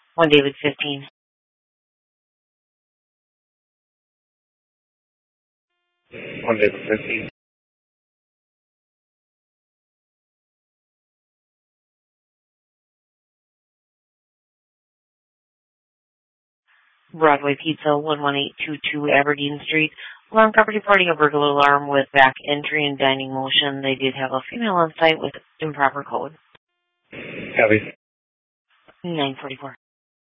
1 David 15. One David 15. Broadway Pizza, 11822 Aberdeen Street. Alarm company reporting a burglar alarm with back entry and dining motion. They did have a female on site with improper code. Copy. 944.